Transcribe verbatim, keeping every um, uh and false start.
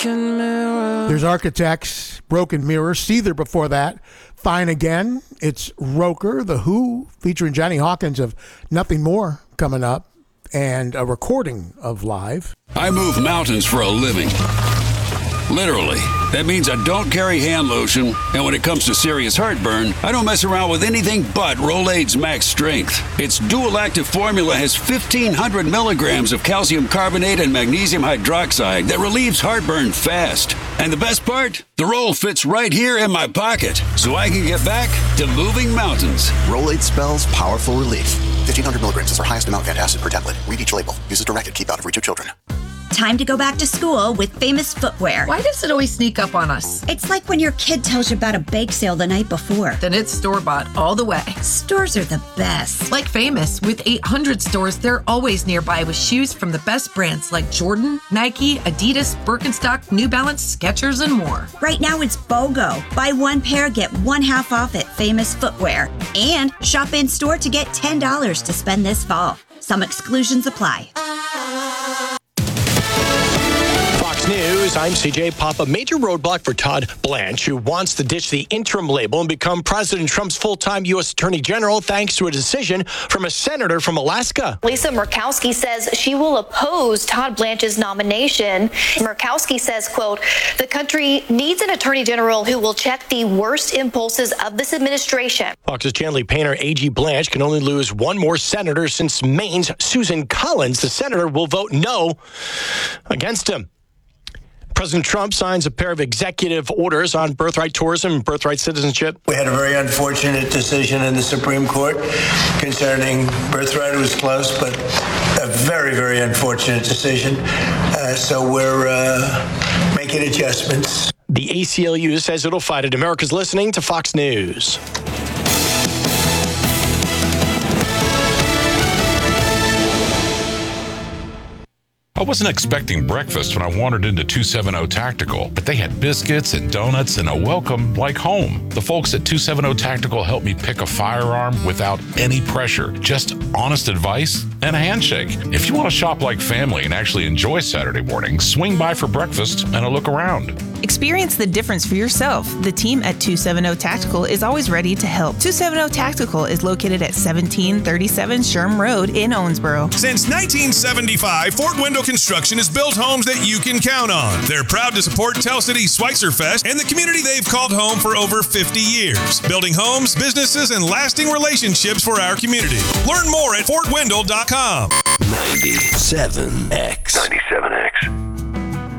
There's Architects, Broken Mirror, Seether before that, Fine Again. It's Roker, The Who, featuring Johnny Hawkins of Nothing More coming up, and a recording of Live. I move mountains for a living. Literally. That means I don't carry hand lotion, and when it comes to serious heartburn, I don't mess around with anything but Rolaids Max Strength. Its dual-active formula has fifteen hundred milligrams of calcium carbonate and magnesium hydroxide that relieves heartburn fast. And the best part? The roll fits right here in my pocket, so I can get back to moving mountains. Rolaids spells powerful relief. fifteen hundred milligrams is our highest amount of antacid per tablet. Read each label. Use as directed. Keep out of reach of children. Time to go back to school with Famous Footwear. Why does it always sneak up on us? It's like when your kid tells you about a bake sale the night before. Then it's store-bought all the way. Stores are the best. Like Famous, with eight hundred stores, they're always nearby with shoes from the best brands like Jordan, Nike, Adidas, Birkenstock, New Balance, Skechers, and more. Right now it's BOGO. Buy one pair, get one half off at Famous Footwear. And shop in-store to get ten dollars to spend this fall. Some exclusions apply. News, I'm C J Papa. Major roadblock for Todd Blanche, who wants to ditch the interim label and become President Trump's full-time U S Attorney General thanks to a decision from a senator from Alaska. Lisa Murkowski says she will oppose Todd Blanche's nomination. Murkowski says, quote, the country needs an attorney general who will check the worst impulses of this administration. Fox's Chanley Painter, A G Blanche, can only lose one more senator since Maine's Susan Collins, the senator, will vote no against him. President Trump signs a pair of executive orders on birthright tourism and birthright citizenship. We had a very unfortunate decision in the Supreme Court concerning birthright. It was close, but a very, very unfortunate decision. Uh, so we're uh, making adjustments. The A C L U says it'll fight it. America's listening to Fox News. I wasn't expecting breakfast when I wandered into two seventy Tactical, but they had biscuits and donuts and a welcome like home. The folks at two seventy Tactical helped me pick a firearm without any pressure, just honest advice and a handshake. If you want to shop like family and actually enjoy Saturday mornings, swing by for breakfast and a look around. Experience the difference for yourself. The team at two seventy Tactical is always ready to help. two seventy Tactical is located at seventeen thirty-seven Sherm Road in Owensboro. Since nineteen seventy-five, Fort Wendell Construction has built homes that you can count on. They're proud to support Tell City Schweitzer Fest and the community they've called home for over fifty years, building homes, businesses, and lasting relationships for our community. Learn more at fort wendell dot com. ninety-seven X. ninety-seven X.